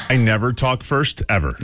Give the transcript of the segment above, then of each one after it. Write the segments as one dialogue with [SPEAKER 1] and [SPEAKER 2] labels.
[SPEAKER 1] I never talk first, ever.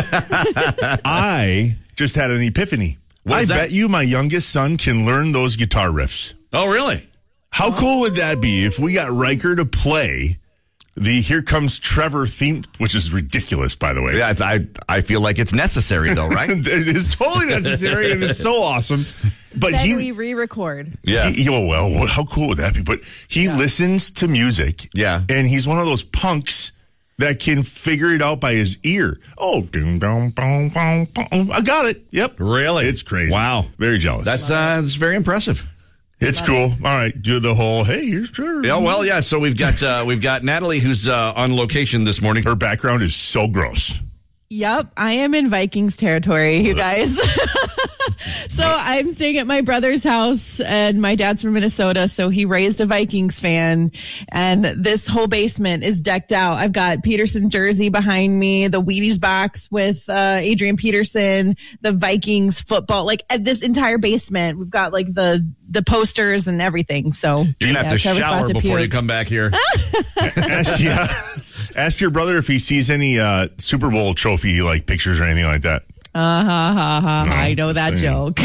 [SPEAKER 1] I just had an epiphany. I bet you my youngest son can learn those guitar riffs.
[SPEAKER 2] Oh, really?
[SPEAKER 1] How cool would that be if we got Riker to play the Here Comes Trevor theme, which is ridiculous, by the way.
[SPEAKER 2] Yeah, I feel like it's necessary, though, right?
[SPEAKER 1] It is totally necessary, and it's so awesome. But
[SPEAKER 3] then we re-record.
[SPEAKER 1] Yeah. How cool would that be? But he listens to music.
[SPEAKER 2] Yeah.
[SPEAKER 1] And he's one of those punks that can figure it out by his ear. Oh, ding, dong, bong, bong, bong. I got it. Yep.
[SPEAKER 2] Really?
[SPEAKER 1] It's crazy.
[SPEAKER 2] Wow.
[SPEAKER 1] Very jealous.
[SPEAKER 2] That's very impressive.
[SPEAKER 1] It's cool. All right, do the whole. Hey, here's Trevor.
[SPEAKER 2] Yeah, well, yeah. So we've got Natalie, who's on location this morning.
[SPEAKER 1] Her background is so gross.
[SPEAKER 3] Yep, I am in Vikings territory, you guys. So I'm staying at my brother's house, and my dad's from Minnesota, so he raised a Vikings fan, and this whole basement is decked out. I've got Peterson jersey behind me, the Wheaties box with Adrian Peterson, the Vikings football, like this entire basement. We've got like the posters and everything. So
[SPEAKER 2] you're gonna have to shower before you come back here.
[SPEAKER 1] Ask your brother if he sees any Super Bowl trophy like pictures or anything like that.
[SPEAKER 3] No, I know that joke.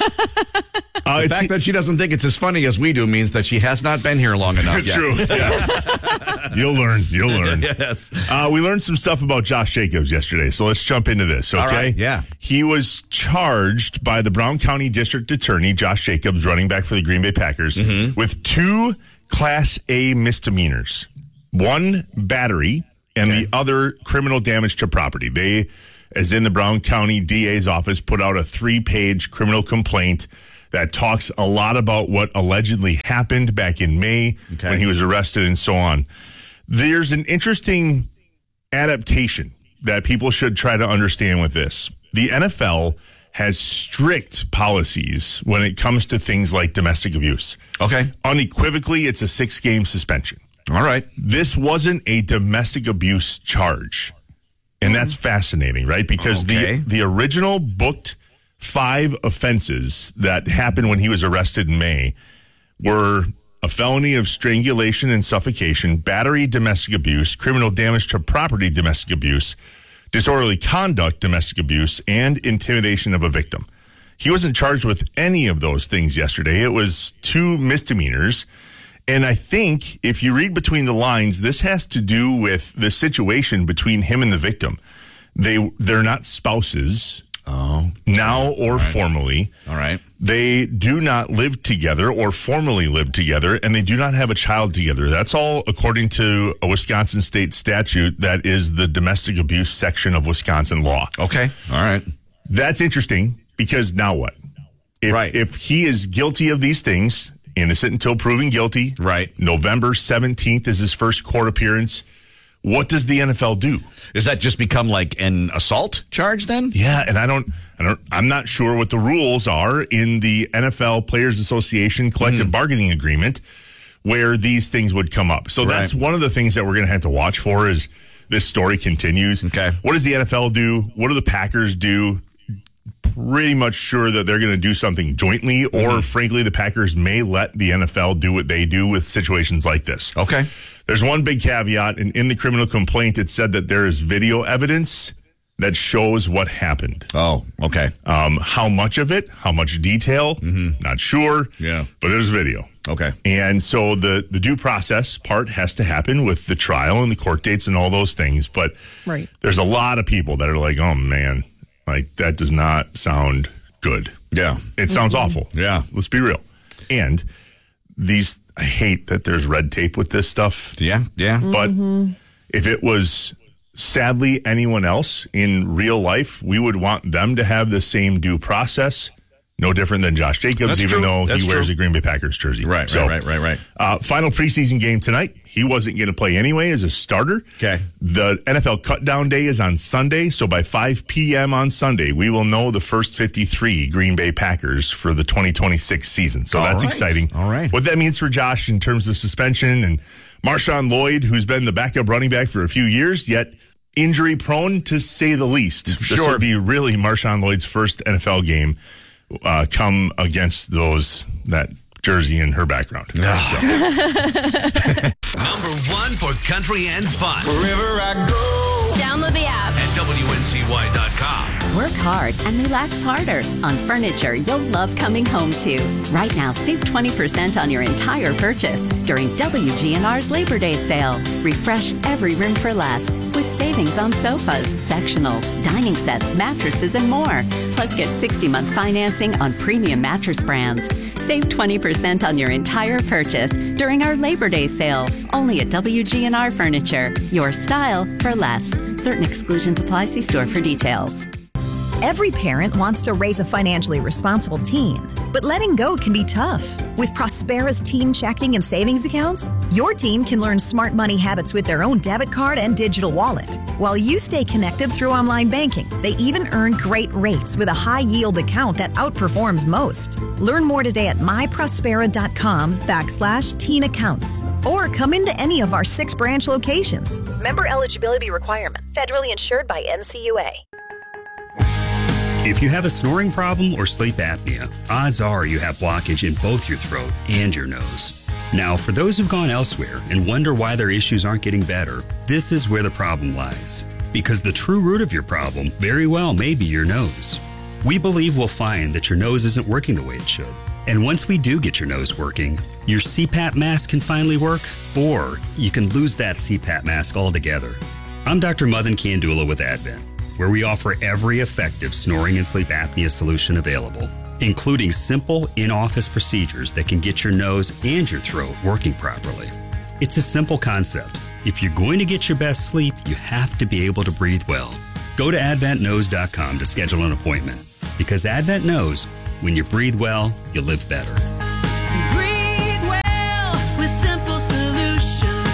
[SPEAKER 2] The fact that she doesn't think it's as funny as we do means that she has not been here long enough yet.
[SPEAKER 1] True. Yeah. You'll learn.
[SPEAKER 2] Yes.
[SPEAKER 1] We learned some stuff about Josh Jacobs yesterday, so let's jump into this, okay?
[SPEAKER 2] All right, yeah.
[SPEAKER 1] He was charged by the Brown County District Attorney, Josh Jacobs, running back for the Green Bay Packers, with 2 Class A misdemeanors. One, battery, and the other, criminal damage to property. They, as in the Brown County DA's office, put out a 3-page criminal complaint that talks a lot about what allegedly happened back in May when he was arrested and so on. There's an interesting adaptation that people should try to understand with this. The NFL has strict policies when it comes to things like domestic abuse.
[SPEAKER 2] Okay.
[SPEAKER 1] Unequivocally, it's a 6-game suspension.
[SPEAKER 2] All right.
[SPEAKER 1] This wasn't a domestic abuse charge. And that's fascinating, right? Because the original booked 5 offenses that happened when he was arrested in May were a felony of strangulation and suffocation, battery, domestic abuse, criminal damage to property, domestic abuse, disorderly conduct, domestic abuse, and intimidation of a victim. He wasn't charged with any of those things yesterday. It was 2 misdemeanors. And I think if you read between the lines, this has to do with the situation between him and the victim. They're not spouses. Now or formally.
[SPEAKER 2] All right.
[SPEAKER 1] They do not live together or formally live together, and they do not have a child together. That's all according to a Wisconsin state statute that is the domestic abuse section of Wisconsin law.
[SPEAKER 2] Okay. All right.
[SPEAKER 1] That's interesting because now what? If he is guilty of these things, innocent until proven guilty. Right. November 17th is his first court appearance. What does the NFL do?
[SPEAKER 2] Does that just become like an assault charge then?
[SPEAKER 1] Yeah, and I'm not sure what the rules are in the NFL Players Association collective bargaining agreement where these things would come up. So that's one of the things that we're going to have to watch for as this story continues. Okay. What does the NFL do? What do the Packers do? Pretty much sure that they're going to do something jointly, or frankly, the Packers may let the NFL do what they do with situations like this.
[SPEAKER 2] Okay.
[SPEAKER 1] There's one big caveat, and in the criminal complaint, it said that there is video evidence that shows what happened.
[SPEAKER 2] Oh, okay.
[SPEAKER 1] How much of it? How much detail? Not sure.
[SPEAKER 2] Yeah.
[SPEAKER 1] But there's video.
[SPEAKER 2] Okay.
[SPEAKER 1] And so the due process part has to happen with the trial and the court dates and all those things. But there's a lot of people that are like, oh, man. Like, that does not sound good.
[SPEAKER 2] Yeah.
[SPEAKER 1] It sounds awful.
[SPEAKER 2] Yeah.
[SPEAKER 1] Let's be real. And I hate that there's red tape with this stuff.
[SPEAKER 2] Yeah. Yeah.
[SPEAKER 1] But if it was sadly anyone else in real life, we would want them to have the same due process. No different than Josh Jacobs, though he wears a Green Bay Packers jersey.
[SPEAKER 2] Right.
[SPEAKER 1] Final preseason game tonight. He wasn't going to play anyway as a starter.
[SPEAKER 2] Okay.
[SPEAKER 1] The NFL cutdown day is on Sunday, so by 5 p.m. on Sunday, we will know the first 53 Green Bay Packers for the 2026 season. So that's exciting.
[SPEAKER 2] All right.
[SPEAKER 1] What that means for Josh in terms of suspension, and Marshawn Lloyd, who's been the backup running back for a few years, yet injury prone to say the least. This will be really Marshawn Lloyd's first NFL game. Come against that jersey and her background.
[SPEAKER 4] Number 1 for country and fun.
[SPEAKER 5] Wherever I go.
[SPEAKER 6] Download
[SPEAKER 4] WNCY.com.
[SPEAKER 5] Work hard and relax harder on furniture you'll love coming home to. Right now, save 20% on your entire purchase during WGNR's Labor Day sale. Refresh every room for less with savings on sofas, sectionals, dining sets, mattresses, and more. Plus, get 60-month financing on premium mattress brands. Save 20% on your entire purchase during our Labor Day sale. Only at WGNR Furniture. Your style for less. Certain exclusions apply. See store for details.
[SPEAKER 6] Every parent wants to raise a financially responsible teen, but letting go can be tough. With Prospera's teen checking and savings accounts, your teen can learn smart money habits with their own debit card and digital wallet. While you stay connected through online banking, they even earn great rates with a high-yield account that outperforms most. Learn more today at myprospera.com/teen accounts or come into any of our 6 branch locations. Member eligibility requirement. Federally insured by NCUA.
[SPEAKER 7] If you have a snoring problem or sleep apnea, odds are you have blockage in both your throat and your nose. Now, for those who've gone elsewhere and wonder why their issues aren't getting better, this is where the problem lies. Because the true root of your problem very well may be your nose. We believe we'll find that your nose isn't working the way it should. And once we do get your nose working, your CPAP mask can finally work, or you can lose that CPAP mask altogether. I'm Dr. Madan Kandula with Advent, where we offer every effective snoring and sleep apnea solution available, including simple in-office procedures that can get your nose and your throat working properly. It's a simple concept. If you're going to get your best sleep, you have to be able to breathe well. Go to adventknows.com to schedule an appointment, because Advent knows when you breathe well, you live better.
[SPEAKER 8] Breathe well with simple solutions.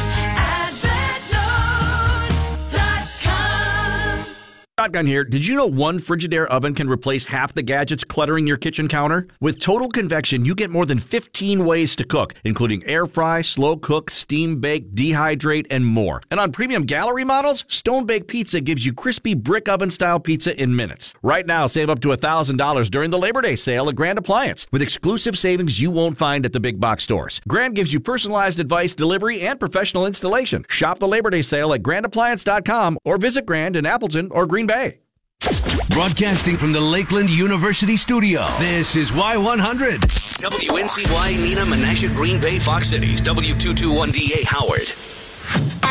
[SPEAKER 8] AdventKnows.com.
[SPEAKER 2] Shotgun here. Did you know one Frigidaire oven can replace half the gadgets cluttering your kitchen counter? With Total Convection, you get more than 15 ways to cook, including air fry, slow cook, steam bake, dehydrate, and more. And on premium gallery models, Stone Bake Pizza gives you crispy brick oven style pizza in minutes. Right now, save up to $1,000 during the Labor Day sale at Grand Appliance with exclusive savings you won't find at the big box stores. Grand gives you personalized advice, delivery, and professional installation. Shop the Labor Day sale at grandappliance.com or visit Grand in Appleton or Green Bay.
[SPEAKER 4] Broadcasting from the Lakeland University studio, this is Y100.
[SPEAKER 9] WNCY, Neenah, Menasha, Green Bay, Fox Cities, W221DA, Howard.